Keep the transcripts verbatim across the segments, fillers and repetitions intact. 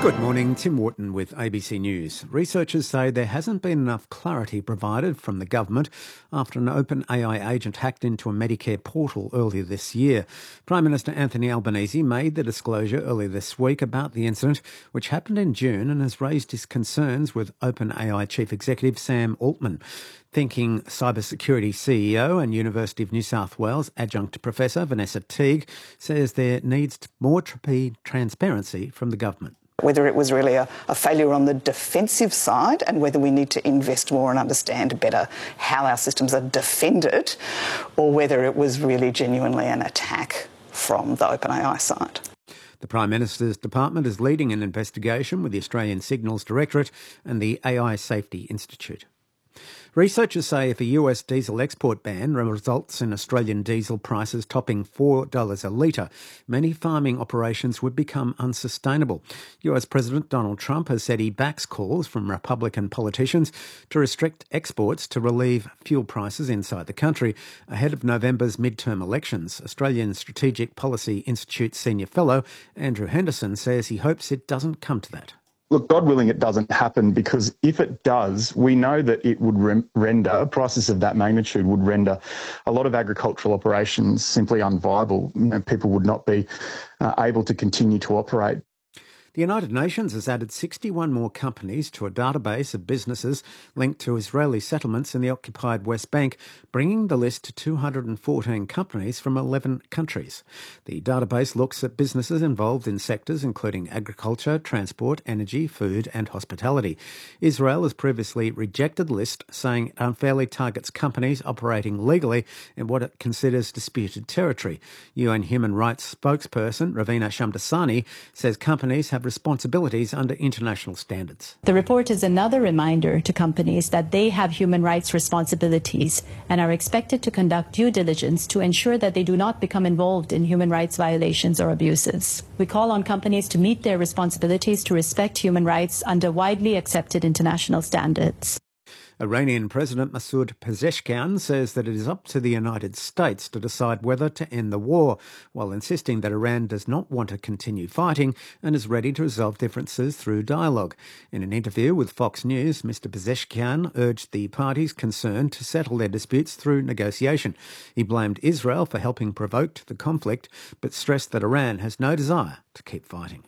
Good morning, Tim Wharton with A B C News. Researchers say there hasn't been enough clarity provided from the government after an OpenAI agent hacked into a Medicare portal earlier this year. Prime Minister Anthony Albanese made the disclosure earlier this week about the incident, which happened in June and has raised his concerns with OpenAI Chief Executive Sam Altman. Thinking cybersecurity C E O and University of New South Wales adjunct professor Vanessa Teague says there needs more transparency from the government. Whether it was really a, a failure on the defensive side and whether we need to invest more and understand better how our systems are defended, or whether it was really genuinely an attack from the OpenAI side. The Prime Minister's department is leading an investigation with the Australian Signals Directorate and the A I Safety Institute. Researchers say if a U S diesel export ban results in Australian diesel prices topping four dollars a litre, many farming operations would become unsustainable. U S President Donald Trump has said he backs calls from Republican politicians to restrict exports to relieve fuel prices inside the country ahead of November's midterm elections. Australian Strategic Policy Institute senior fellow Andrew Henderson says he hopes it doesn't come to that. Look, God willing it doesn't happen, because if it does, we know that it would rem- render, prices of that magnitude would render a lot of agricultural operations simply unviable. You know, people would not be uh, able to continue to operate. The United Nations has added sixty-one more companies to a database of businesses linked to Israeli settlements in the occupied West Bank, bringing the list to two hundred fourteen companies from eleven countries. The database looks at businesses involved in sectors including agriculture, transport, energy, food and hospitality. Israel has previously rejected the list, saying it unfairly targets companies operating legally in what it considers disputed territory. U N Human Rights spokesperson Ravina Shamdasani says companies have responsibilities under international standards. The report is another reminder to companies that they have human rights responsibilities and are expected to conduct due diligence to ensure that they do not become involved in human rights violations or abuses. We call on companies to meet their responsibilities to respect human rights under widely accepted international standards. Iranian President Masoud Pezeshkian says that it is up to the United States to decide whether to end the war, while insisting that Iran does not want to continue fighting and is ready to resolve differences through dialogue. In an interview with Fox News, Mister Pezeshkian urged the parties concerned to settle their disputes through negotiation. He blamed Israel for helping provoke the conflict, but stressed that Iran has no desire to keep fighting.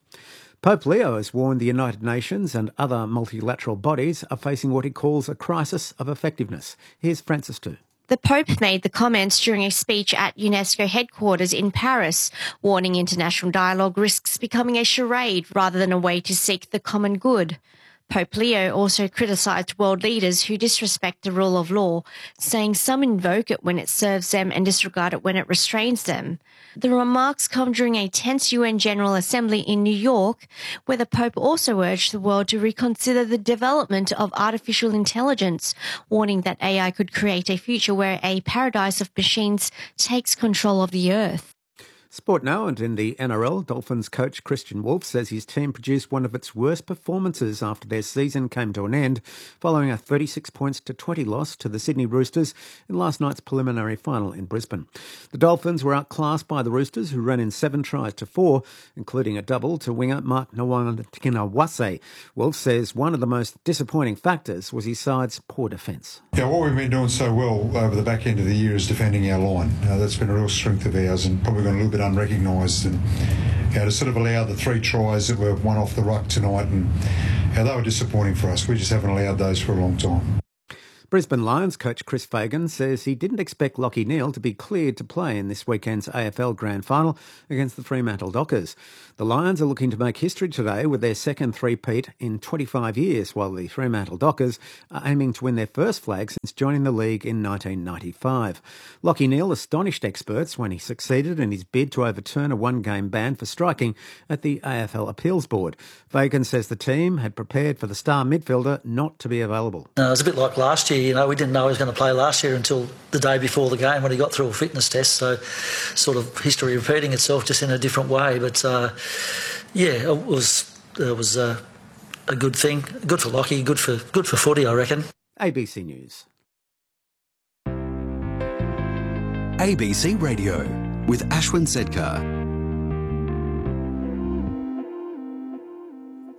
Pope Leo has warned the United Nations and other multilateral bodies are facing what he calls a crisis of effectiveness. Here's Francis Tu. The Pope made the comments during a speech at UNESCO headquarters in Paris, warning international dialogue risks becoming a charade rather than a way to seek the common good. Pope Leo also criticised world leaders who disrespect the rule of law, saying some invoke it when it serves them and disregard it when it restrains them. The remarks come during a tense U N General Assembly in New York, where the Pope also urged the world to reconsider the development of artificial intelligence, warning that A I could create a future where a paradise of machines takes control of the earth. Sport now, and in the N R L, Dolphins coach Christian Wolf says his team produced one of its worst performances after their season came to an end, following a thirty-six points to twenty loss to the Sydney Roosters in last night's preliminary final in Brisbane. The Dolphins were outclassed by the Roosters, who ran in seven tries to four, including a double to winger Mark Nawaqanawase. Wolf says one of the most disappointing factors was his side's poor defence. Yeah, what we've been doing so well over the back end of the year is defending our line. Uh, that's been a real strength of ours, and probably gone a little bit unrecognised, and you know, to sort of allow the three tries that were one off the ruck tonight, and you know, they were disappointing for us. We just haven't allowed those for a long time. Brisbane Lions coach Chris Fagan says he didn't expect Lachie Neale to be cleared to play in this weekend's A F L Grand Final against the Fremantle Dockers. The Lions are looking to make history today with their second three-peat in twenty-five years, while the Fremantle Dockers are aiming to win their first flag since joining the league in nineteen ninety-five. Lachie Neale astonished experts when he succeeded in his bid to overturn a one-game ban for striking at the A F L Appeals Board. Fagan says the team had prepared for the star midfielder not to be available. Uh, it was a bit like last year. You know, we didn't know he was going to play last year until the day before the game when he got through a fitness test. So, sort of history repeating itself, just in a different way. But uh, yeah, it was it was uh, a good thing. Good for Lachie. Good for good for footy, I reckon. A B C News. A B C Radio with Ashwin Sedkar.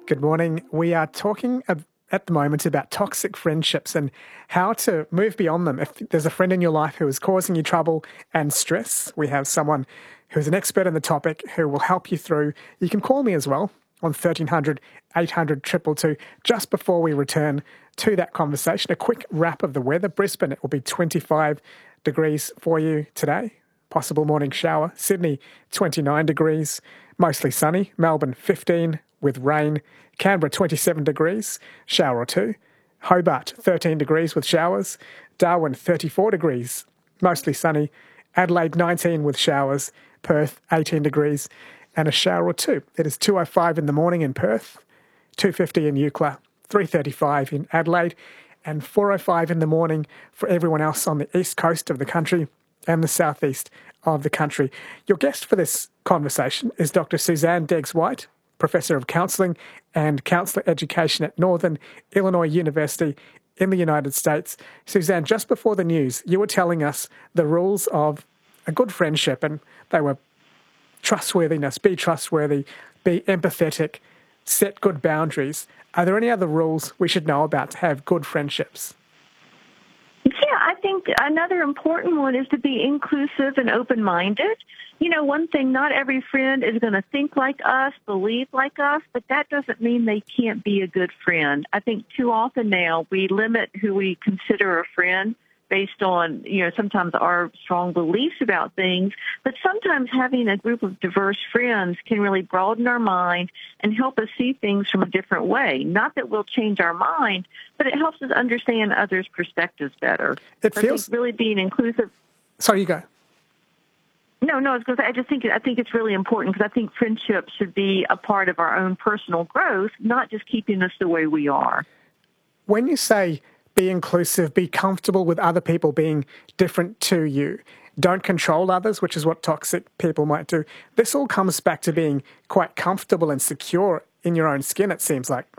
Good morning. We are talking at the moment about toxic friendships and how to move beyond them. If there's a friend in your life who is causing you trouble and stress, we have someone who's an expert in the topic who will help you through. You can call me as well on thirteen hundred, eight hundred, two two two. Just before we return to that conversation, a quick wrap of the weather. Brisbane, it will be twenty-five degrees for you today. Possible morning shower. Sydney, twenty-nine degrees, mostly sunny. Melbourne, fifteen with rain. Canberra, twenty-seven degrees, shower or two. Hobart, thirteen degrees with showers. Darwin, thirty-four degrees, mostly sunny. Adelaide, nineteen with showers. Perth, eighteen degrees and a shower or two. It is two oh five in the morning in Perth, two fifty in Eucla, three thirty-five in Adelaide, and four oh five in the morning for everyone else on the east coast of the country and the southeast of the country. Your guest for this conversation is Doctor Suzanne Deggs-White, Professor of Counselling and Counsellor Education at Northern Illinois University in the United States. Suzanne, just before the news, you were telling us the rules of a good friendship, and they were trustworthiness, be trustworthy, be empathetic, set good boundaries. Are there any other rules we should know about to have good friendships? Yeah, I think another important one is to be inclusive and open-minded. You know, one thing, not every friend is going to think like us, believe like us, but that doesn't mean they can't be a good friend. I think too often now we limit who we consider a friend based on, you know, sometimes our strong beliefs about things, but sometimes having a group of diverse friends can really broaden our mind and help us see things from a different way. Not that we'll change our mind, but it helps us understand others' perspectives better. It I feels think really being inclusive. Sorry, you go. No, no, I was going to say, I just think, I think it's really important because I think friendship should be a part of our own personal growth, not just keeping us the way we are. When you say be inclusive, be comfortable with other people being different to you, don't control others, which is what toxic people might do. This all comes back to being quite comfortable and secure in your own skin, it seems like.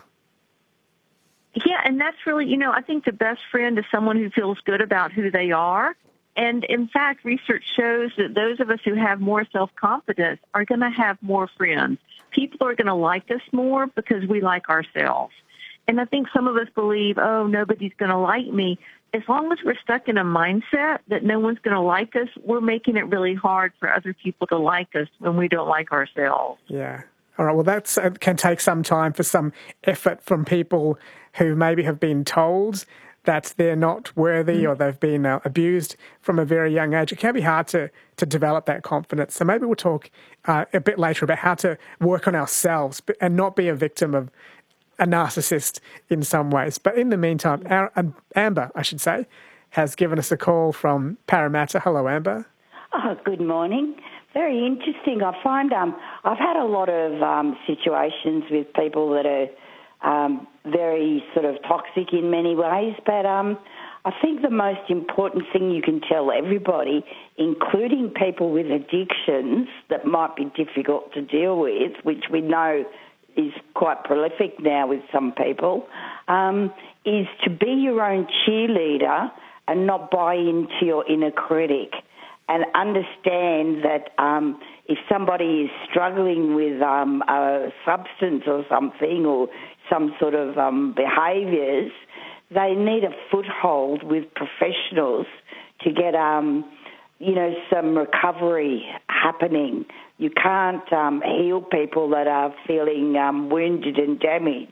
Yeah, and that's really, you know, I think the best friend is someone who feels good about who they are. And in fact, research shows that those of us who have more self-confidence are going to have more friends. People are going to like us more because we like ourselves. And I think some of us believe, oh, nobody's going to like me. As long as we're stuck in a mindset that no one's going to like us, we're making it really hard for other people to like us when we don't like ourselves. Yeah. All right. Well, that uh, can take some time for some effort from people who maybe have been told that they're not worthy or they've been uh, abused from a very young age. It can be hard to, to develop that confidence. So maybe we'll talk uh, a bit later about how to work on ourselves and not be a victim of a narcissist in some ways. But in the meantime, our, um, Amber, I should say, has given us a call from Parramatta. Hello, Amber. Oh, good morning. Very interesting. I find um, I've had a lot of um, situations with people that are um, very sort of toxic in many ways, but um, I think the most important thing you can tell everybody, including people with addictions that might be difficult to deal with, which we know is quite prolific now with some people, um, is to be your own cheerleader and not buy into your inner critic, and understand that um, if somebody is struggling with um, a substance or something or some sort of um, behaviours, they need a foothold with professionals to get, um, you know, some recovery happening. You can't um, heal people that are feeling um, wounded and damaged.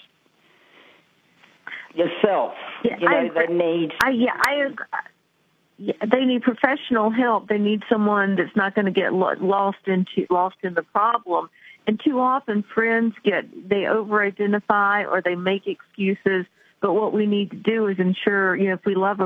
Yourself, yeah, you know, I, they need. I, yeah, I. Yeah, they need professional help. They need someone that's not going to get lo- lost into lost in the problem. And too often, friends get they over-identify or they make excuses. But what we need to do is ensure, you know, if we love a